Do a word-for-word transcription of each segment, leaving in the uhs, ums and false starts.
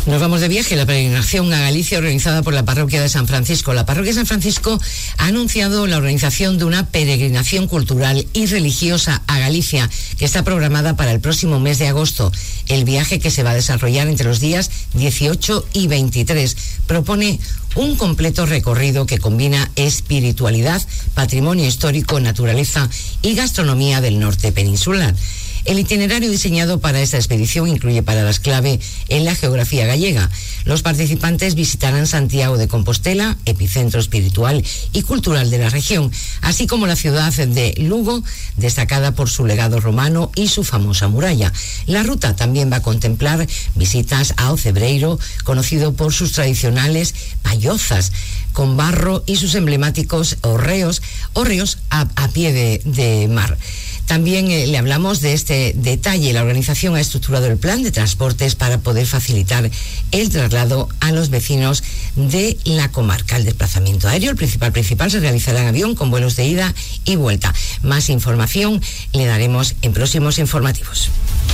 Nos vamos de viaje, la peregrinación a Galicia organizada por la parroquia de San Francisco. La parroquia de San Francisco ha anunciado la organización de una peregrinación cultural y religiosa a Galicia, que está programada para el próximo mes de agosto. El viaje, que se va a desarrollar entre los días dieciocho y veintitrés, propone un completo recorrido que combina espiritualidad, patrimonio histórico, naturaleza y gastronomía del norte peninsular. El itinerario diseñado para esta expedición incluye paradas clave en la geografía gallega. Los participantes visitarán Santiago de Compostela, epicentro espiritual y cultural de la región, así como la ciudad de Lugo, destacada por su legado romano y su famosa muralla. La ruta también va a contemplar visitas a Ocebreiro, conocido por sus tradicionales payozas con barro y sus emblemáticos hórreos, hórreos a, a pie de, de mar. También eh, le hablamos de este detalle. La organización ha estructurado el plan de transportes para poder facilitar el traslado a los vecinos de la comarca. El desplazamiento aéreo, el principal principal, se realizará en avión con vuelos de ida y vuelta. Más información le daremos en próximos informativos.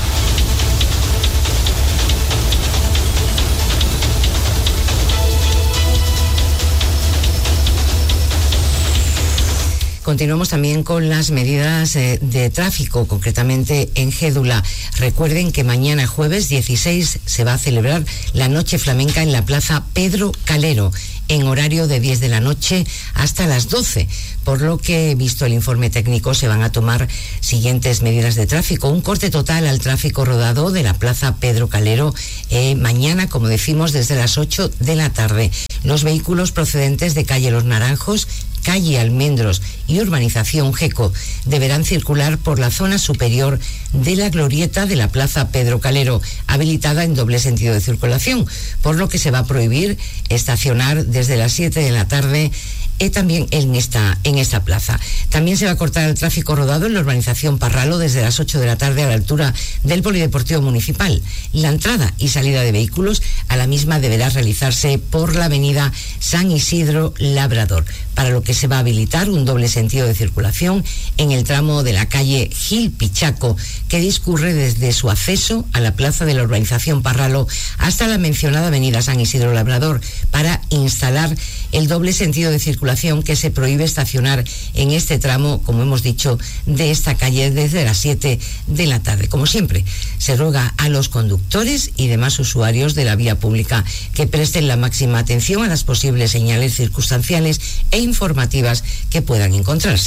Continuamos también con las medidas eh, de tráfico, concretamente en Gédula. Recuerden que mañana jueves dieciséis se va a celebrar la Noche Flamenca en la Plaza Pedro Calero, en horario de diez de la noche hasta las doce, por lo que, visto el informe técnico, se van a tomar siguientes medidas de tráfico. Un corte total al tráfico rodado de la Plaza Pedro Calero eh, mañana, como decimos, desde las ocho de la tarde. Los vehículos procedentes de calle Los Naranjos, calle Almendros y urbanización Geco deberán circular por la zona superior de la glorieta de la Plaza Pedro Calero, habilitada en doble sentido de circulación, por lo que se va a prohibir estacionar desde las siete de la tarde y también en esta, en esta plaza. También se va a cortar el tráfico rodado en la urbanización Parralo desde las ocho de la tarde a la altura del Polideportivo Municipal. La entrada y salida de vehículos a la misma deberá realizarse por la avenida San Isidro Labrador, para lo que se va a habilitar un doble sentido de circulación en el tramo de la calle Gil Pichaco, que discurre desde su acceso a la plaza de la urbanización Parralo hasta la mencionada avenida San Isidro Labrador, para instalar el doble sentido de circulación que se prohíbe estacionar en este tramo, como hemos dicho, de esta calle desde las siete de la tarde. Como siempre, se ruega a los conductores y demás usuarios de la vía pública que presten la máxima atención a las posibles señales circunstanciales e informativas que puedan encontrarse.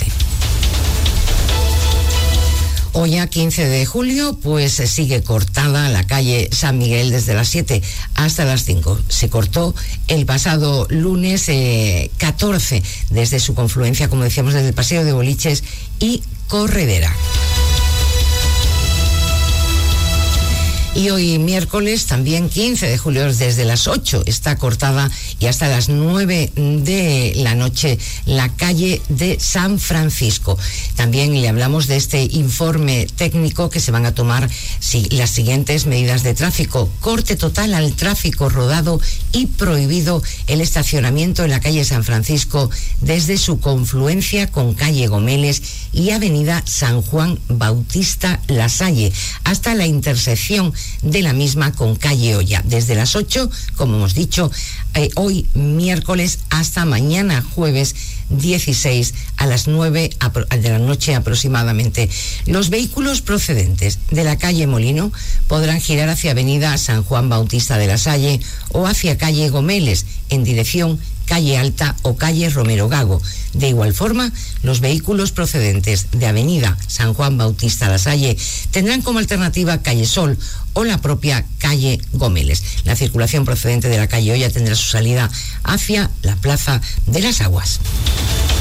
Hoy, a quince de julio, pues sigue cortada la calle San Miguel desde las siete hasta las cinco. Se cortó el pasado lunes eh, catorce, desde su confluencia, como decíamos, desde el Paseo de Boliches y Corredera. Y hoy miércoles, también quince de julio, desde las ocho está cortada y hasta las nueve de la noche la calle de San Francisco. También le hablamos de este informe técnico que se van a tomar sí, las siguientes medidas de tráfico. Corte total al tráfico rodado y prohibido el estacionamiento en la calle San Francisco desde su confluencia con calle Gomeles y avenida San Juan Bautista Lasalle hasta la intersección de la misma con calle Olla, desde las ocho, como hemos dicho, eh, hoy miércoles hasta mañana jueves dieciséis a las nueve de la noche aproximadamente. Los vehículos procedentes de la calle Molino podrán girar hacia avenida San Juan Bautista de Lasalle o hacia calle Gomeles en dirección calle Alta o calle Romero Gago. De igual forma, los vehículos procedentes de avenida San Juan Bautista Lasalle tendrán como alternativa calle Sol o la propia calle Gomeles. La circulación procedente de la calle Olla tendrá su salida hacia la Plaza de las Aguas.